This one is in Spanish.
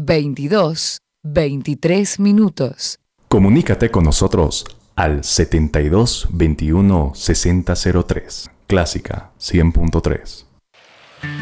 22 23 minutos. Comunícate con nosotros al 72 21 6003. Clásica 100.3.